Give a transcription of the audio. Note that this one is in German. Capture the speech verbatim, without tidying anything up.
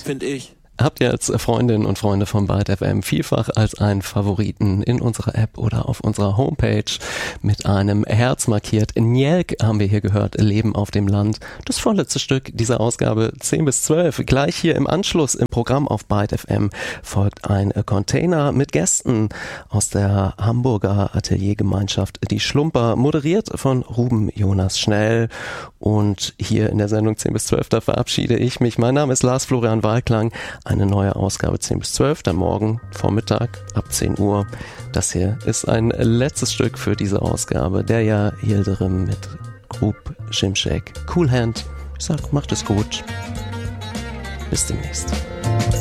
finde ich. Habt ihr als Freundinnen und Freunde von Byte F M vielfach als einen Favoriten in unserer App oder auf unserer Homepage mit einem Herz markiert. Njelk haben wir hier gehört, Leben auf dem Land. Das vorletzte Stück dieser Ausgabe zehn bis zwölf. Gleich hier im Anschluss im Programm auf Byte F M folgt ein Container mit Gästen aus der Hamburger Ateliergemeinschaft Die Schlumper, moderiert von Ruben Jonas Schnell. Und hier in der Sendung zehn bis zwölf, da verabschiede ich mich. Mein Name ist Lars Florian Walklang. Eine neue Ausgabe zehn bis zwölf, dann morgen Vormittag ab zehn Uhr. Das hier ist ein letztes Stück für diese Ausgabe. Der ja Yildirim mit Grub Şimşek. Cool Hand. Ich sag, macht es gut. Bis demnächst.